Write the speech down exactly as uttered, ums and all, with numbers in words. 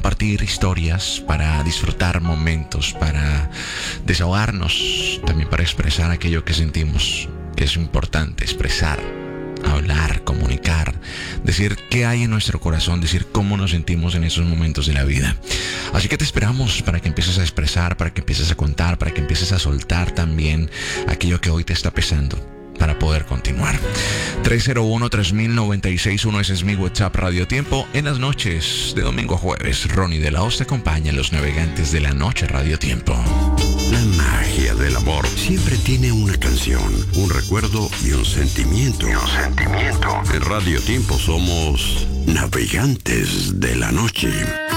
compartir historias, para disfrutar momentos, para desahogarnos, también para expresar aquello que sentimos, que es importante expresar, hablar, comunicar, decir qué hay en nuestro corazón, decir cómo nos sentimos en esos momentos de la vida. Así que te esperamos para que empieces a expresar, para que empieces a contar, para que empieces a soltar también aquello que hoy te está pesando, para poder continuar. tres cero uno, tres mil, noventa y seis uno, ese es mi WhatsApp Radio Tiempo. En las noches de domingo a jueves, Ronnie de la Hoz te acompaña en Los Navegantes de la Noche Radio Tiempo. La magia del amor siempre tiene una canción, un recuerdo y un sentimiento. Y un sentimiento. En Radio Tiempo somos Navegantes de la Noche.